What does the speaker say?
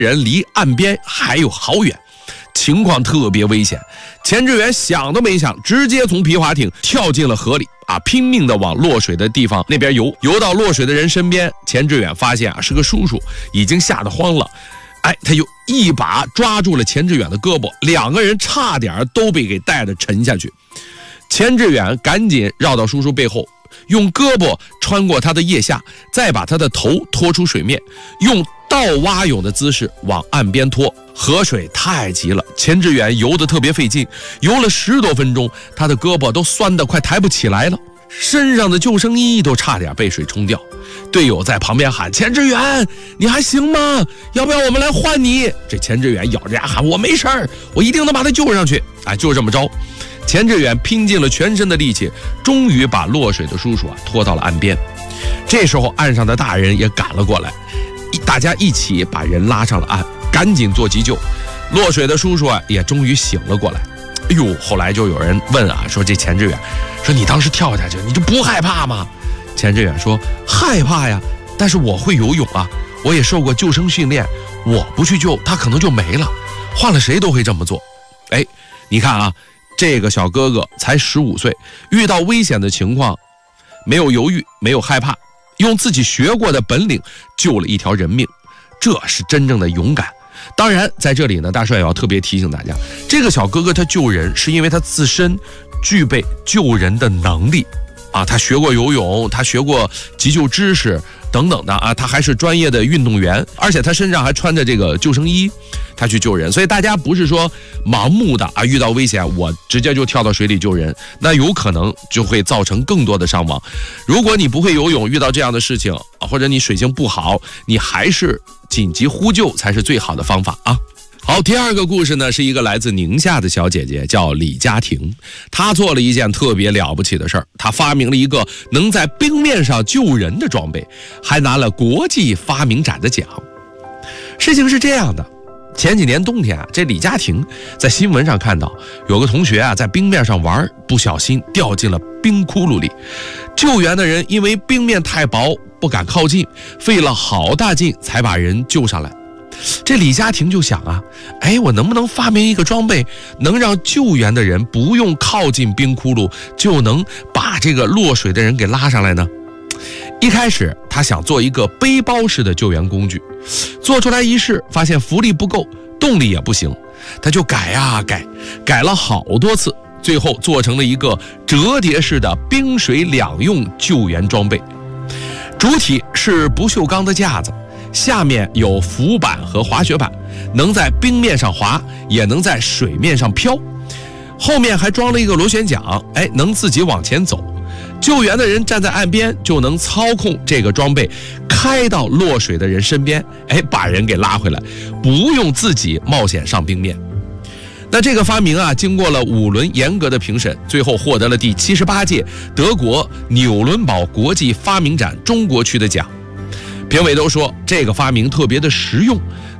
人离岸边还有好远，情况特别危险。钱志远想都没想，直接从皮划艇跳进了河里拼命的往落水的地方那边游。游到落水的人身边，钱志远发现是个叔叔，已经吓得慌了。他就一把抓住了钱志远的胳膊，两个人差点都被给带着沉下去。钱志远赶紧绕到叔叔背后，用胳膊穿过他的腋下，再把他的头拖出水面，用倒蛙泳的姿势往岸边拖。河水太急了，钱志远游得特别费劲，游了10多分钟，他的胳膊都酸得快抬不起来了，身上的救生衣都差点被水冲掉。队友在旁边喊：“钱志远，你还行吗？要不要我们来换你？”这钱志远咬着牙喊：“我没事儿，我一定能把他救上去。”就这么着，钱志远拼尽了全身的力气，终于把落水的叔叔拖到了岸边。这时候岸上的大人也赶了过来，大家一起把人拉上了岸，赶紧做急救。落水的叔叔也终于醒了过来。后来就有人问说这钱志远，说你当时跳下去，你就不害怕吗？钱志远说：“害怕呀，但是我会游泳我也受过救生训练，我不去救他可能就没了，换了谁都会这么做。”你看这个小哥哥才15岁，遇到危险的情况没有犹豫，没有害怕，用自己学过的本领救了一条人命，这是真正的勇敢。当然在这里呢，大帅也要特别提醒大家，这个小哥哥他救人是因为他自身具备救人的能力他学过游泳，他学过急救知识等等的他还是专业的运动员，而且他身上还穿着这个救生衣，他去救人。所以大家不是说盲目的遇到危险我直接就跳到水里救人，那有可能就会造成更多的伤亡。如果你不会游泳，遇到这样的事情或者你水性不好，你还是紧急呼救才是最好的方法好，第二个故事呢，是一个来自宁夏的小姐姐，叫李佳婷。她做了一件特别了不起的事儿，她发明了一个能在冰面上救人的装备，还拿了国际发明展的奖。事情是这样的，前几年冬天这李佳婷在新闻上看到有个同学在冰面上玩，不小心掉进了冰窟窿里。救援的人因为冰面太薄不敢靠近，费了好大劲才把人救上来。这李佳婷就想我能不能发明一个装备，能让救援的人不用靠近冰窟窿，就能把这个落水的人给拉上来呢？一开始他想做一个背包式的救援工具，做出来一试，发现浮力不够，动力也不行，他就改了好多次，最后做成了一个折叠式的冰水两用救援装备。主体是不锈钢的架子，下面有浮板和滑雪板，能在冰面上滑，也能在水面上飘。后面还装了一个螺旋桨，能自己往前走。救援的人站在岸边就能操控这个装备，开到落水的人身边，把人给拉回来，不用自己冒险上冰面。那这个发明经过了5轮严格的评审，最后获得了第78届德国纽伦堡国际发明展中国区的奖。评委都说这个发明特别的实用，